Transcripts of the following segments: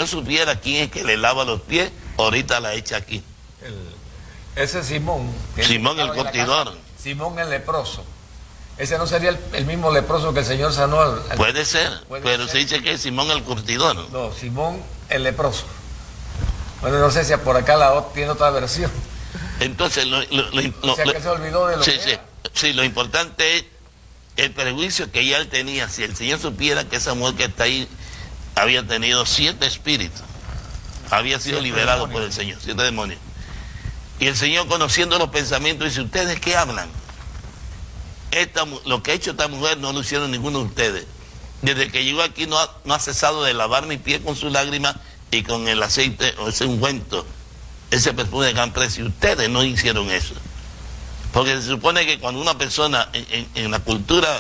yo supiera quién es que le lava los pies, ahorita la echa aquí. Ese Simón. Simón el curtidor. Simón el leproso. Ese no sería el mismo leproso que el Señor sanó. Puede ser, pero se dice que es Simón el curtidor. No, Simón el leproso. Bueno, no sé si por acá tiene otra versión. Entonces, o sea, que se olvidó de lo que era. Sí, lo importante es el prejuicio que ya él tenía. Si el Señor supiera que esa mujer que está ahí había tenido 7 espíritus, había sido liberado por el Señor, 7 demonios. Y el Señor, conociendo los pensamientos, dice: ¿ustedes qué hablan? Lo que ha hecho esta mujer no lo hicieron ninguno de ustedes. Desde que llegó aquí no ha cesado de lavar mis pies con sus lágrimas y con el aceite o ese ungüento, ese perfume de gran precio. Ustedes no hicieron eso. Porque se supone que cuando una persona, en la cultura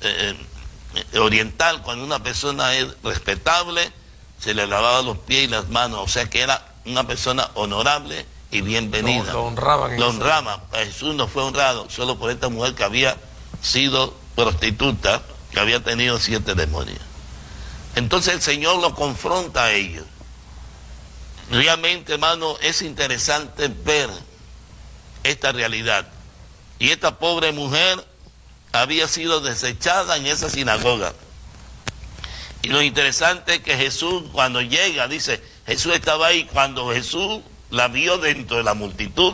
oriental, cuando una persona es respetable, se le lavaba los pies y las manos, o sea que era una persona honorable y bienvenida. Lo honraban. Lo honraban. Jesús no fue honrado solo por esta mujer que había sido prostituta, que había tenido 7 demonios. Entonces el Señor lo confronta a ellos. Realmente, hermano, es interesante ver esta realidad. Y esta pobre mujer había sido desechada en esa sinagoga. Y lo interesante es que Jesús, cuando llega, dice, Jesús estaba ahí. Cuando Jesús la vio dentro de la multitud,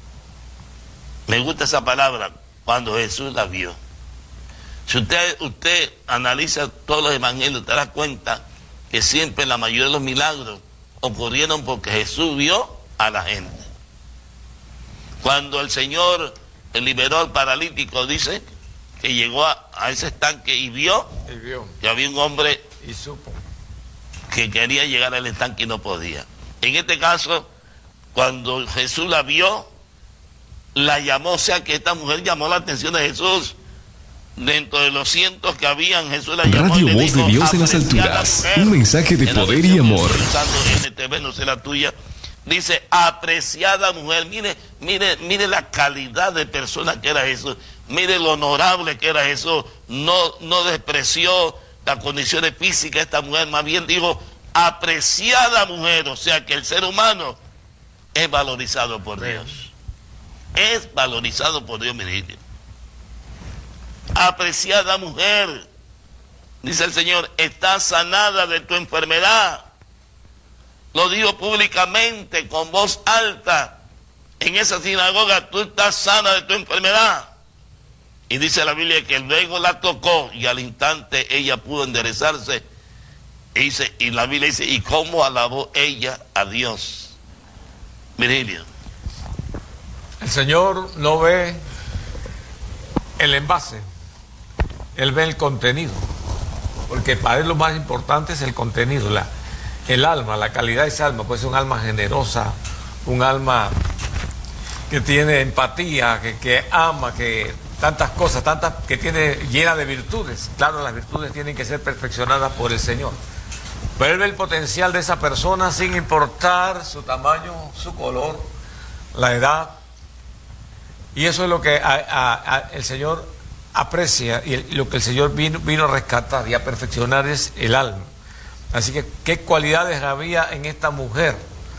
me gusta esa palabra, cuando Jesús la vio. Si usted analiza todos los evangelios, te das cuenta que siempre la mayoría de los milagros ocurrieron porque Jesús vio a la gente. Cuando el Señor liberó al paralítico, dice que llegó a ese estanque y vio que había un hombre y supo que quería llegar al estanque y no podía. En este caso, cuando Jesús la vio, la llamó, o sea que esta mujer llamó la atención de Jesús. Dentro de los cientos que habían, Jesús la llamó. Radio y le Voz dijo: de Dios en las alturas, un mensaje de poder y amor. NTV, no sé la tuya. Dice: apreciada mujer. Mire la calidad de persona que era Jesús. Mire lo honorable que era Jesús. No despreció las condiciones físicas de esta mujer, más bien dijo: apreciada mujer. O sea que el ser humano es valorizado por Dios. Es valorizado por Dios, mi niño. Apreciada mujer, dice el Señor, estás sanada de tu enfermedad. Lo digo públicamente, con voz alta, en esa sinagoga: tú estás sana de tu enfermedad. Y dice la Biblia que luego la tocó y al instante ella pudo enderezarse. Y la Biblia dice: ¿y cómo alabó ella a Dios? Virgilio. El Señor no ve el envase, Él ve el contenido, porque para Él lo más importante es el contenido, el alma, la calidad de esa alma. Puede ser un alma generosa, un alma que tiene empatía, que ama, que tantas cosas, que tiene llena de virtudes. Claro, las virtudes tienen que ser perfeccionadas por el Señor, pero Él ve el potencial de esa persona sin importar su tamaño, su color, la edad. Y eso es lo que el Señor aprecia, y lo que el Señor vino a rescatar y a perfeccionar es el alma. Así que qué cualidades había en esta mujer,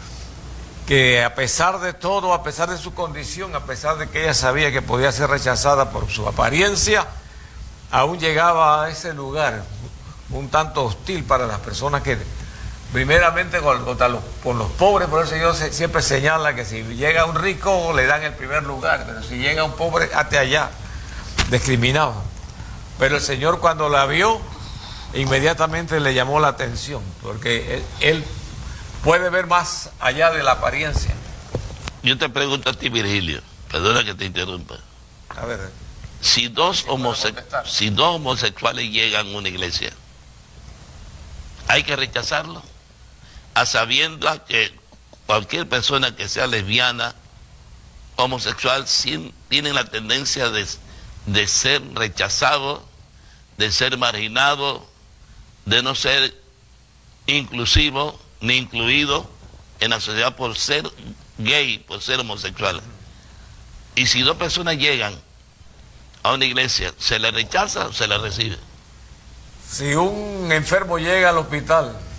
que a pesar de todo, a pesar de su condición, a pesar de que ella sabía que podía ser rechazada por su apariencia, aún llegaba a ese lugar un tanto hostil para las personas que primeramente con los pobres. Por eso Señor siempre señala que si llega un rico le dan el primer lugar, pero si llega un pobre, hasta allá, discriminado. Pero el Señor, cuando la vio, inmediatamente le llamó la atención, porque él puede ver más allá de la apariencia. Yo te pregunto a ti, Virgilio, perdona que te interrumpa. A ver. Si dos homosexuales llegan a una iglesia, ¿hay que rechazarlo? A sabiendas que cualquier persona que sea lesbiana, homosexual, tiene la tendencia de ser rechazado, de ser marginado, de no ser inclusivo ni incluido en la sociedad por ser gay, por ser homosexual. Y si dos personas llegan a una iglesia, ¿se le rechaza o se le recibe? Si un enfermo llega al hospital